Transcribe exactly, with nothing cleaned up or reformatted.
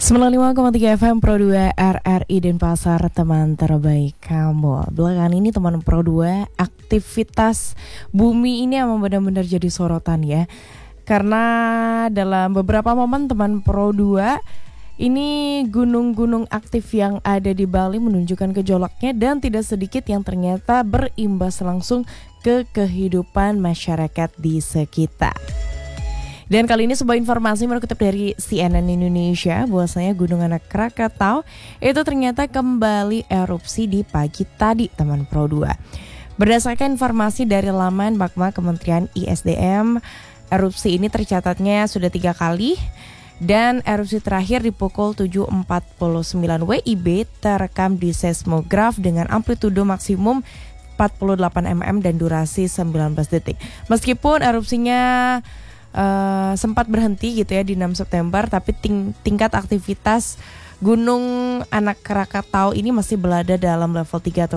sembilan puluh lima koma tiga F M Pro dua R R I Denpasar, teman terbaik kamu. Belakangan ini teman Pro dua, aktivitas bumi ini emang benar-benar jadi sorotan ya. Karena dalam beberapa momen teman Pro dua, ini gunung-gunung aktif yang ada di Bali menunjukkan gejolaknya dan tidak sedikit yang ternyata berimbas langsung ke kehidupan masyarakat di sekitar. Dan kali ini sebuah informasi mengutip dari C N N Indonesia bahwasanya Gunung Anak Krakatau itu ternyata kembali erupsi di pagi tadi, teman Pro dua. Berdasarkan informasi dari laman Magma Kementerian I S D M, erupsi ini tercatatnya sudah tiga kali dan erupsi terakhir di pukul tujuh empat puluh sembilan W I B terekam di seismograf dengan amplitudo maksimum empat puluh delapan milimeter dan durasi sembilan belas detik. Meskipun erupsinya Uh, sempat berhenti gitu ya di enam September, tapi ting- tingkat aktivitas Gunung Anak Krakatau ini masih berada dalam level tiga atau